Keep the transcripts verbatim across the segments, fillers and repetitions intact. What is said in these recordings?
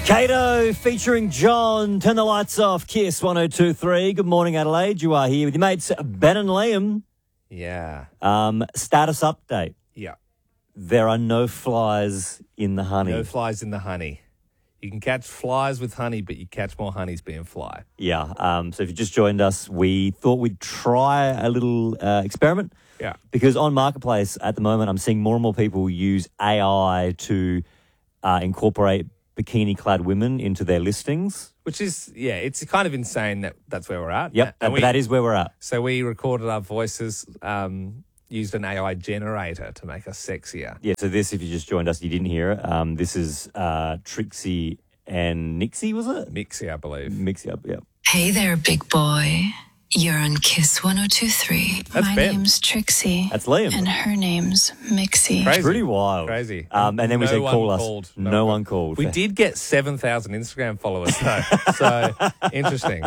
Kato featuring John. Turn the lights off. Kiss one oh two three. Good morning, Adelaide. You are here with your mates Ben and Liam. Yeah. Um, status update. Yeah. There are no flies in the honey. No flies in the honey. You can catch flies with honey, but you catch more honeys being fly. Yeah. Um, so if you just joined us, we thought we'd try a little uh, experiment. Yeah. Because on Marketplace at the moment, I'm seeing more and more people use A I to uh, incorporate bikini-clad women into their listings. Which is, yeah, it's kind of insane that that's where we're at. Yep, And but we, that is where we're at. So we recorded our voices, um, used an A I generator to make us sexier. Yeah, so this, if you just joined us, you didn't hear it. Um, this is uh, Trixie and Nixie, was it? Mixie, I believe. Mixie up, yeah. Hey there, big boy. You're on Kiss one oh two three. That's My Ben. name's Trixie. That's Liam. And her name's Mixie. Crazy. Pretty wild. Crazy. Um, and then we No said, one call us. called. No, No one one. called. We did get seven thousand Instagram followers, though. So, interesting.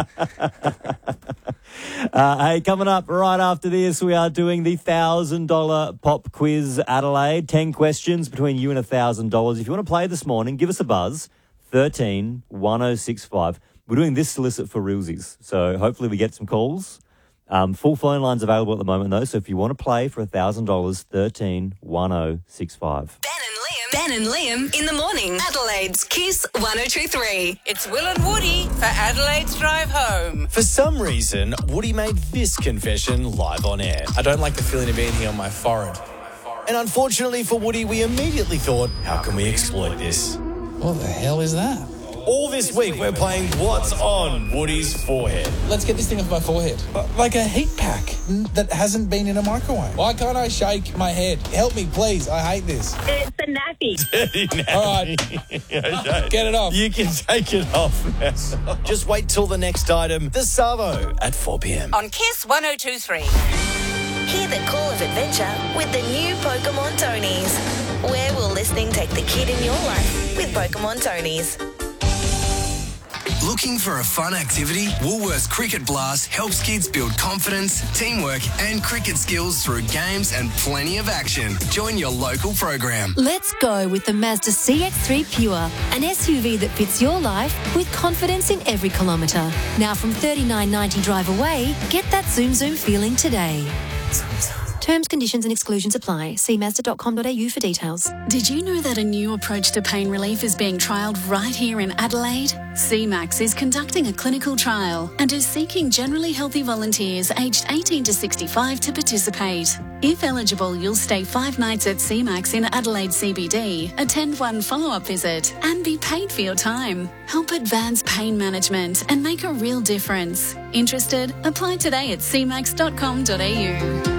Uh, hey, coming up right after this, we are doing the one thousand dollars pop quiz, Adelaide. ten questions between you and one thousand dollars. If you want to play this morning, give us a buzz, thirteen one oh six five. We're doing this solicit for realsies, so hopefully we get some calls. Um, full phone lines available at the moment, though, so if you want to play for one thousand dollars, thirteen one oh six five. Ben and Liam. Ben and Liam in the morning. Adelaide's Kiss one oh two three. It's Will and Woody for Adelaide's Drive Home. For some reason, Woody made this confession live on air. I don't like the feeling of being here on my forehead. And unfortunately for Woody, we immediately thought, how can we exploit this? What the hell is that? All this week, we're playing What's on Woody's Forehead. Let's get this thing off my forehead. Uh, Like a heat pack that hasn't been in a microwave. Why can't I shake my head? Help me, please. I hate this. It's a nappy. All right. Get it off. You can take it off now. Just wait till the next item, the Savo, at four p.m. On Kiss one oh two three. Hear the call of adventure with the new Pokemon Tonys. Where will listening take the kid in your life with Pokemon Tonys? Looking for a fun activity? Woolworths Cricket Blast helps kids build confidence, teamwork and cricket skills through games and plenty of action. Join your local program. Let's go with the Mazda C X three Pure, an S U V that fits your life with confidence in every kilometre. Now from thirty-nine ninety drive away, get that zoom zoom feeling today. Terms, conditions and exclusions apply. See mazda dot com dot a u for details. Did you know that a new approach to pain relief is being trialled right here in Adelaide? C MAX is conducting a clinical trial and is seeking generally healthy volunteers aged eighteen to sixty-five to participate. If eligible, you'll stay five nights at C MAX in Adelaide C B D, attend one follow-up visit and be paid for your time. Help advance pain management and make a real difference. Interested? Apply today at c max dot com dot a u.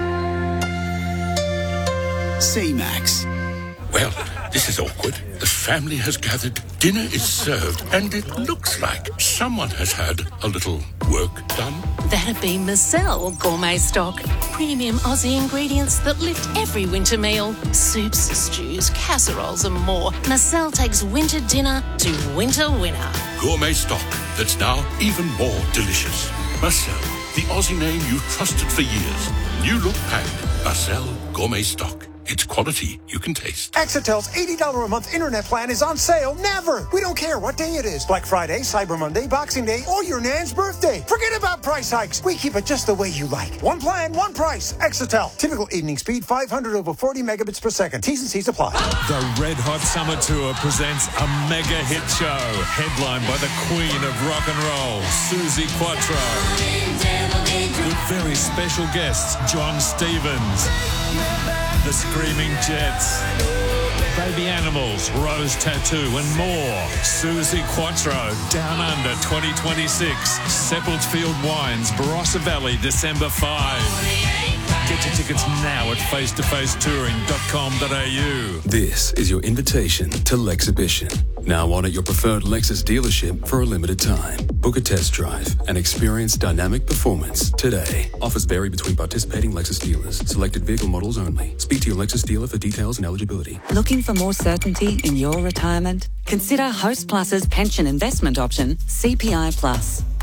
C MAX. Well, this is awkward. The family has gathered, dinner is served, and it looks like someone has had a little work done. That'd be Marcel Gourmet Stock. Premium Aussie ingredients that lift every winter meal. Soups, stews, casseroles and more. Marcel takes winter dinner to winter winner. Gourmet stock that's now even more delicious. Marcel, the Aussie name you've trusted for years. New look pack. Marcel Gourmet Stock. It's quality you can taste. Exitel's eighty dollars a month internet plan is on sale never. We don't care what day it is. Black Friday, Cyber Monday, Boxing Day, or your nan's birthday. Forget about price hikes. We keep it just the way you like. One plan, one price. Exitel. Typical evening speed, five hundred over forty megabits per second. T's and C's apply. The Red Hot Summer Tour presents a mega hit show. Headlined by the queen of rock and roll, Suzi Quatro. With very special guests, John Stevens. The Screaming Jets, Baby Animals, Rose Tattoo and more. Suzi Quatro, Down Under twenty twenty-six. Seppeltsfield Wines, Barossa Valley, December fifth. Get your tickets now at face to face touring dot com dot a u. This is your invitation to Lexhibition. Now on at your preferred Lexus dealership for a limited time. Book a test drive and experience dynamic performance today. Offers vary between participating Lexus dealers. Selected vehicle models only. Speak to your Lexus dealer for details and eligibility. Looking for more certainty in your retirement? Consider Host Plus's pension investment option, C P I Plus.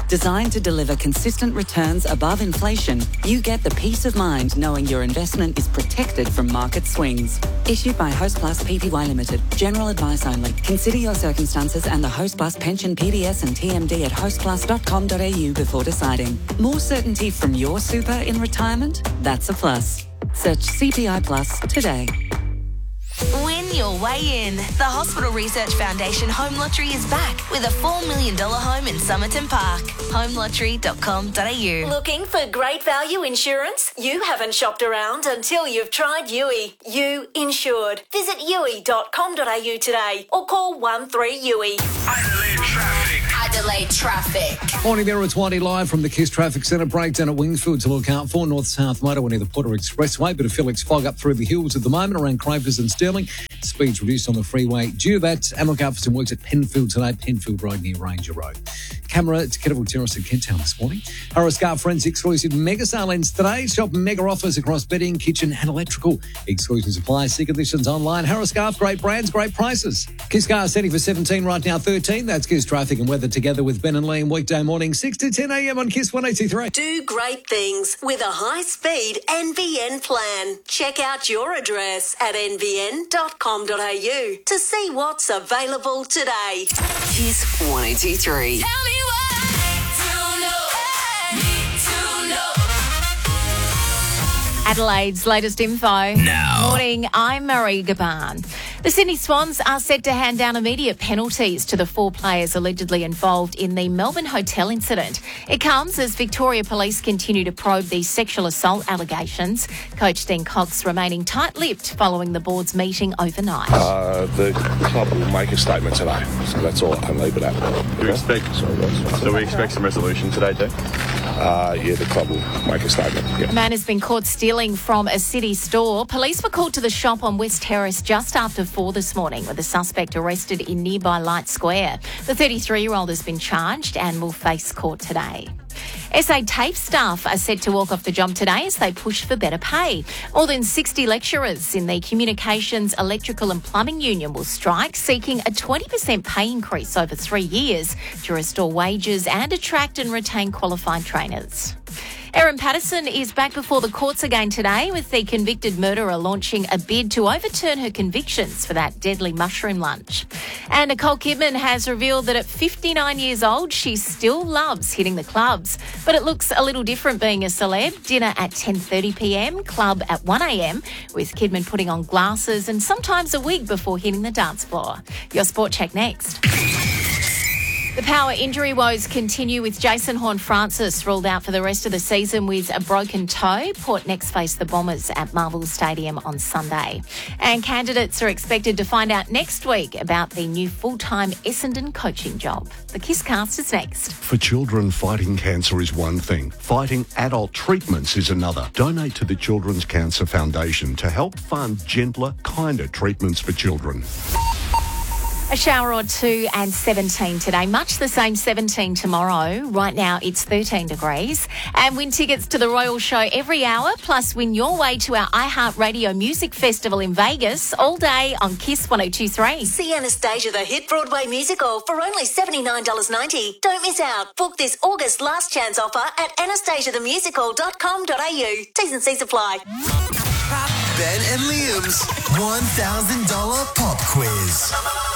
Designed to deliver consistent returns above inflation, you get the peace of mind knowing your investment is protected from market swings. Issued by Hostplus Pty Limited. General advice only. Consider your circumstances and the Hostplus pension P D S and T M D at hostplus dot com dot a u before deciding. More certainty from your super in retirement? That's a plus. Search C P I Plus today. Win your way in. The Hospital Research Foundation Home Lottery is back with a four million dollars home in Somerton Park. home lottery dot com dot a u. Looking for great value insurance? You haven't shopped around until you've tried U I. You insured. Visit u i dot com dot a u today or call one three U I. Adelaide Traffic. Adelaide Traffic. Morning there, it's Whitey live from the KISS Traffic Centre. Breakdown at Wingsfield to look out for. North-South motorway near the Porter Expressway. Bit of Felix fog up through the hills at the moment around Crafers and Stirling. Speeds reduced on the freeway due to that. And look out for some works at Penfield today, Penfield Road near Ranger Road. Camera to Kettleville Terrace at Kent Town this morning. Harris Car Friends exclusive Mega Sale ends today. Shop mega offers across bedding, kitchen and electrical. Exclusions apply. See conditions online. Harris Scarf, great brands, great prices. Kiss Car setting for seventeen, right now thirteen. That's Kiss Traffic and Weather together with Ben and Liam weekday morning, six to ten a m on Kiss one eighty-three. Do great things with a high-speed N B N plan. Check out your address at n b n dot com dot a u to see what's available today. Kiss one eighty-three. Tell me Adelaide's latest info. Now. Morning, I'm Marie Gaban. The Sydney Swans are set to hand down immediate penalties to the four players allegedly involved in the Melbourne hotel incident. It comes as Victoria Police continue to probe the sexual assault allegations. Coach Dean Cox remaining tight-lipped following the board's meeting overnight. Uh, the club will make a statement today, so that's all I can leave it at. Do we expect, so we expect some resolution today, too? Uh, yeah, the club will make a statement. Yeah. A man has been caught stealing from a city store. Police were called to the shop on West Terrace just after four this morning, with the suspect arrested in nearby Light Square. The thirty-three-year-old has been charged and will face court today. S A TAFE staff are set to walk off the job today as they push for better pay. More than sixty lecturers in the Communications, Electrical and Plumbing Union will strike, seeking a twenty percent pay increase over three years to restore wages and attract and retain qualified trainers. Erin Patterson is back before the courts again today, with the convicted murderer launching a bid to overturn her convictions for that deadly mushroom lunch. And Nicole Kidman has revealed that at fifty-nine years old, she still loves hitting the clubs. But it looks a little different being a celeb. Dinner at ten thirty p m, club at one a m, with Kidman putting on glasses and sometimes a wig before hitting the dance floor. Your Sport Check next. The Power injury woes continue, with Jason Horne-Francis ruled out for the rest of the season with a broken toe. Port next face the Bombers at Marvel Stadium on Sunday. And candidates are expected to find out next week about the new full-time Essendon coaching job. The KISScast is next. For children, fighting cancer is one thing. Fighting adult treatments is another. Donate to the Children's Cancer Foundation to help fund gentler, kinder treatments for children. A shower or two and seventeen today. Much the same seventeen tomorrow. Right now it's thirteen degrees. And win tickets to the Royal Show every hour. Plus win your way to our iHeartRadio Music Festival in Vegas all day on Kiss one oh two three. See Anastasia the Hit Broadway musical for only seventy-nine dollars ninety. Don't miss out. Book this August last chance offer at anastasia the musical dot com dot a u. T's and C's apply. Ben and Liam's one thousand dollars pop quiz.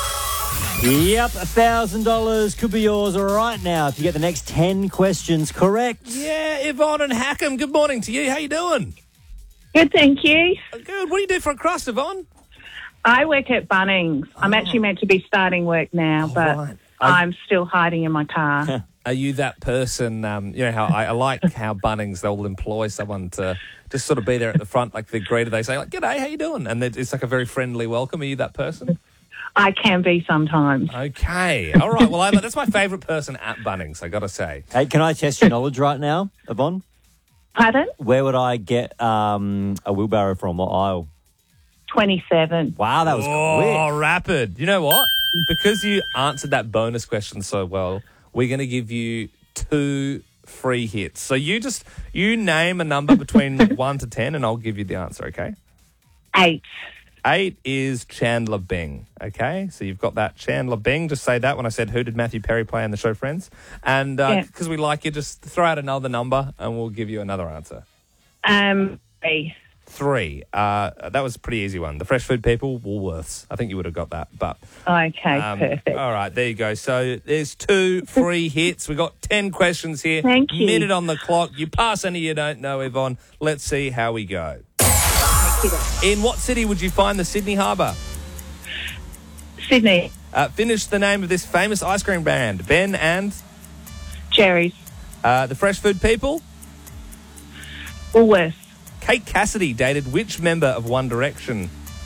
Yep, one thousand dollars could be yours right now if you get the next ten questions correct. Yeah, Yvonne and Hackham, good morning to you. How you doing? Good, thank you. Good. What do you do for a crust, Yvonne? I work at Bunnings. Oh. I'm actually meant to be starting work now, oh, but right. I'm still hiding in my car. Are you that person, um, you know, how I, I like how Bunnings, they'll employ someone to just sort of be there at the front, like the greeter, they say, like, g'day, how you doing? And it's like a very friendly welcome. Are you that person? I can be sometimes. Okay. All right. Well, I, that's my favourite person at Bunnings, I got to say. Hey, can I test your knowledge right now, Yvonne? Pardon? Where would I get um, a wheelbarrow from? What aisle? twenty-seven. Wow, that was oh, quick. Oh, rapid. You know what? Because you answered that bonus question so well, we're going to give you two free hits. So you just, you name a number between one to ten and I'll give you the answer, okay? Eight. Eight is Chandler Bing. Okay, so you've got that. Chandler Bing. Just say that when I said, who did Matthew Perry play in the show Friends? And because uh, Yeah. we like you, just throw out another number and we'll give you another answer. Um, three. Three. Uh, that was a pretty easy one. The Fresh Food People, Woolworths. I think you would have got that. But Okay, um, perfect. all right, there you go. So there's two free hits. We've got ten questions here. Thank you. Minute on the clock. You pass any you don't know, Yvonne. Let's see how we go. In what city would you find the Sydney Harbour? Sydney. Uh, finish the name of this famous ice cream brand. Ben and? Jerry's. Uh, the Fresh Food People? Woolworths. Kate Cassidy dated which member of One Direction?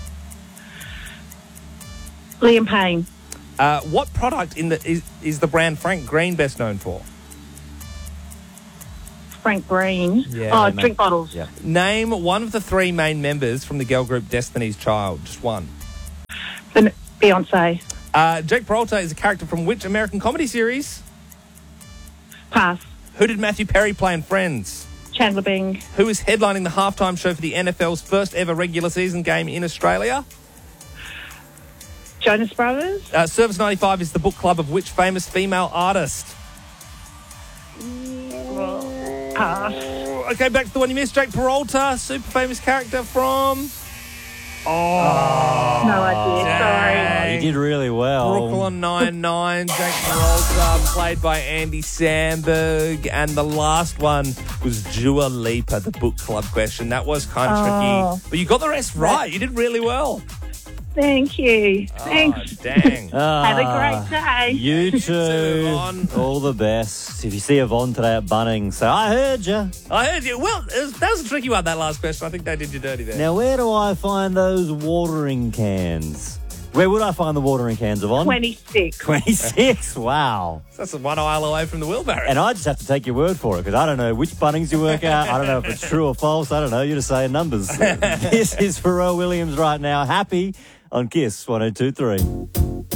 Liam Payne. Uh, what product in the is, is the brand Frank Green best known for? Frank Green. Yeah, oh, mate. drink bottles. Yeah. Name one of the three main members from the girl group Destiny's Child. Just one. Ben- Beyonce. Uh, Jake Peralta is a character from which American comedy series? Pass. Who did Matthew Perry play in Friends? Chandler Bing. Who is headlining the halftime show for the N F L's first ever regular season game in Australia? Jonas Brothers. Uh, Service ninety-five is the book club of which famous female artist? Pass. Okay, back to the one you missed. Jake Peralta, super famous character from... Oh. No idea. Sorry. You did really well. Brooklyn Nine-Nine, Jake Peralta, played by Andy Samberg. And the last one was Dua Lipa, the book club question. That was kind of Oh. tricky. But you got the rest right. You did really well. Thank you. Thanks. Dang. Have a great day. You too. Yvonne. All the best. If you see Yvonne today at Bunnings, say, I heard you. I heard you. Well, it was, that was a tricky one, that last question. I think they did you dirty there. Now, where do I find those watering cans? Where would I find the watering cans, Yvonne? twenty-six. twenty-six. Wow. That's one aisle away from the wheelbarrow. And I just have to take your word for it because I don't know which Bunnings you work at. I don't know if it's true or false. I don't know. You're just saying numbers. This is Pharrell Williams right now. Happy on Kiss one oh two three.